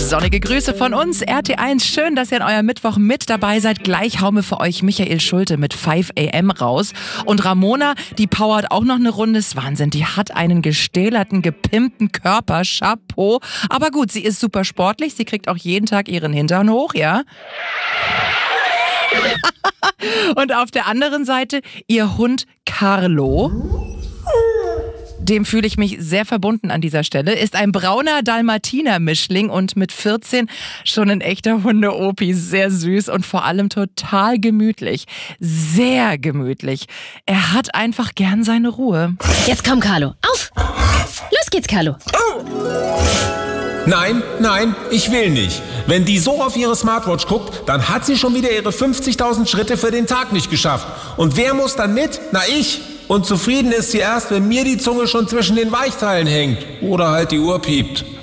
Sonnige Grüße von uns, RT1. Schön, dass ihr an eurem Mittwoch mit dabei seid. Gleich hauen wir für euch Michael Schulte mit 5 AM raus. Und Ramona, die powert auch noch eine Runde. Ist Wahnsinn, die hat einen gestählerten, gepimpten Körper. Chapeau. Aber gut, sie ist super sportlich. Sie kriegt auch jeden Tag ihren Hintern hoch, ja? Und auf der anderen Seite ihr Hund Carlo. Dem fühle ich mich sehr verbunden an dieser Stelle. Ist ein brauner Dalmatiner-Mischling und mit 14 schon ein echter Hunde-Opi. Sehr süß und vor allem total gemütlich. Sehr gemütlich. Er hat einfach gern seine Ruhe. Jetzt komm, Carlo. Auf! Los geht's, Carlo. Nein, ich will nicht. Wenn die so auf ihre Smartwatch guckt, dann hat sie schon wieder ihre 50.000 Schritte für den Tag nicht geschafft. Und wer muss dann mit? Na, ich. Und zufrieden ist sie erst, wenn mir die Zunge schon zwischen den Weichteilen hängt. Oder halt die Uhr piept.